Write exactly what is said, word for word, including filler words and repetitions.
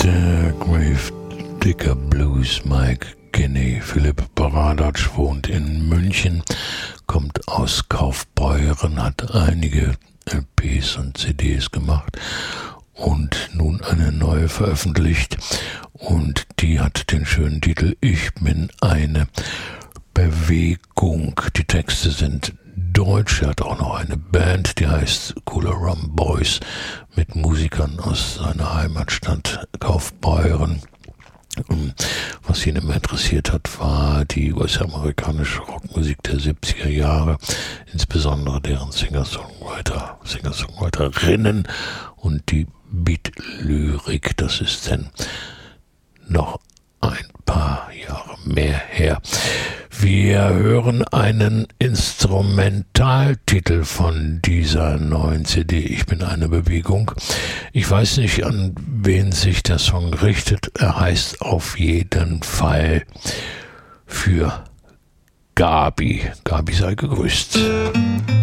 Der Gravedigger Blues, Mike Kinney. Philipp Baradatsch wohnt in München, kommt aus Kaufbeuren, hat einige L Ps und C Ds gemacht und nun eine neue veröffentlicht, und die hat den schönen Titel Ich bin eine Bewegung. Die Texte sind deutsch, er hat auch noch eine Band, die heißt Cooler Rum Boys, mit Musikern aus seiner Heimatstadt Kaufbeuren. Was ihn immer interessiert hat, war die U S-amerikanische Rockmusik der siebziger Jahre, insbesondere deren Singer-Songwriter, Singer-Songwriterinnen und die Beat-Lyrik. Das ist denn noch ein paar Jahre mehr her. Wir hören einen Instrumentaltitel von dieser neuen C D, Ich bin eine Bewegung. Ich weiß nicht, an wen sich der Song richtet. Er heißt auf jeden Fall für Gabi. Gabi sei gegrüßt.